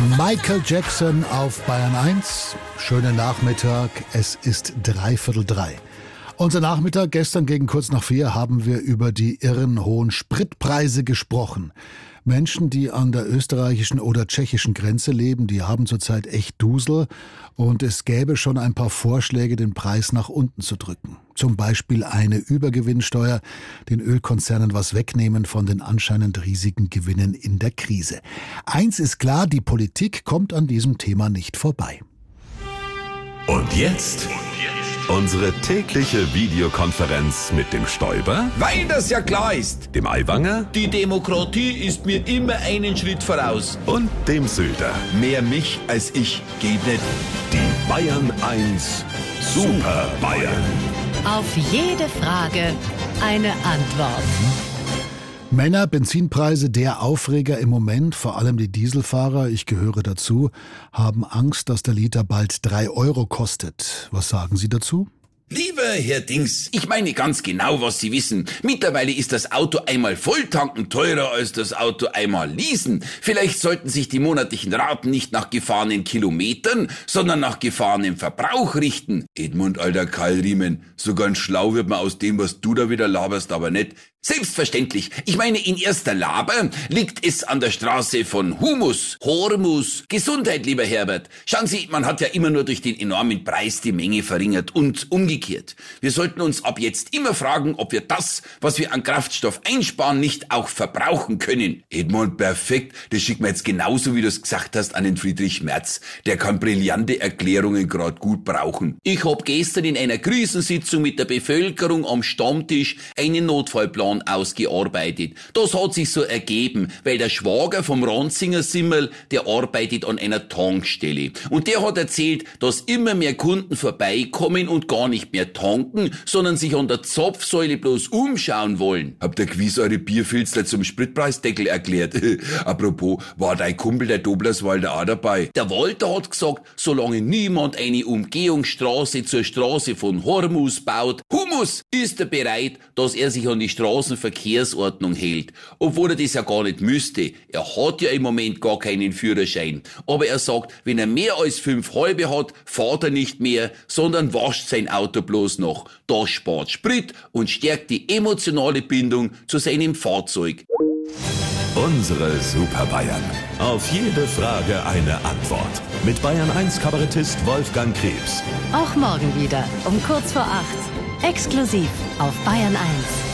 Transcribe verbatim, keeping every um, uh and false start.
Michael Jackson auf Bayern eins. Schönen Nachmittag, es ist dreiviertel drei. Unser Nachmittag, gestern gegen kurz nach vier, haben wir über die irren hohen Spritpreise gesprochen. Menschen, die an der österreichischen oder tschechischen Grenze leben, die haben zurzeit echt Dusel und es gäbe schon ein paar Vorschläge, den Preis nach unten zu drücken. Zum Beispiel eine Übergewinnsteuer, den Ölkonzernen was wegnehmen von den anscheinend riesigen Gewinnen in der Krise. Eins ist klar, die Politik kommt an diesem Thema nicht vorbei. Und jetzt unsere tägliche Videokonferenz mit dem Stoiber, weil das ja klar ist. dem Aiwanger Die Demokratie ist mir immer einen Schritt voraus. und dem Söder. Mehr mich als ich geht nicht. Die Bayern eins Super Bayern. Auf jede Frage eine Antwort. Männer, Benzinpreise, der Aufreger im Moment, vor allem die Dieselfahrer, ich gehöre dazu, haben Angst, dass der Liter bald drei Euro kostet. Was sagen Sie dazu? Lieber Herr Dings, ich meine ganz genau, was Sie wissen. Mittlerweile ist das Auto einmal volltanken teurer als das Auto einmal leasen. Vielleicht sollten sich die monatlichen Raten nicht nach gefahrenen Kilometern, sondern nach gefahrenem Verbrauch richten. Edmund, alter Keilriemen, so ganz schlau wird man aus dem, was du da wieder laberst, aber nicht. Selbstverständlich. Ich meine, in erster Laber liegt es an der Straße von Humus, Hormus. Gesundheit, lieber Herbert. Schauen Sie, man hat ja immer nur durch den enormen Preis die Menge verringert und umgekehrt. Wir sollten uns ab jetzt immer fragen, ob wir das, was wir an Kraftstoff einsparen, nicht auch verbrauchen können. Edmund, perfekt. Das schickt mir jetzt genauso, wie du es gesagt hast, an den Friedrich Merz. Der kann brillante Erklärungen gerade gut brauchen. Ich hab gestern in einer Krisensitzung mit der Bevölkerung am Stammtisch einen Notfallplan ausgearbeitet. Das hat sich so ergeben, weil der Schwager vom Ranzinger Simmel, der arbeitet an einer Tankstelle. Und der hat erzählt, dass immer mehr Kunden vorbeikommen und gar nicht mehr tanken, sondern sich an der Zapfsäule bloß umschauen wollen. Habt ihr gewiss eure Bierfilzler zum Spritpreisdeckel erklärt? Apropos, war dein Kumpel der Doblerswalder auch dabei? Der Walter hat gesagt, solange niemand eine Umgehungsstraße zur Straße von Hormus baut, Humus, ist er bereit, dass er sich an die Straßenverkehrsordnung hält. Obwohl er das ja gar nicht müsste. Er hat ja im Moment gar keinen Führerschein. Aber er sagt, wenn er mehr als fünf halbe hat, fährt er nicht mehr, sondern wascht sein Auto bloß noch. Das spart Sprit und stärkt die emotionale Bindung zu seinem Fahrzeug. Unsere Super Bayern. Auf jede Frage eine Antwort. Mit Bayern eins Kabarettist Wolfgang Krebs. Auch morgen wieder um kurz vor acht. Exklusiv auf Bayern eins.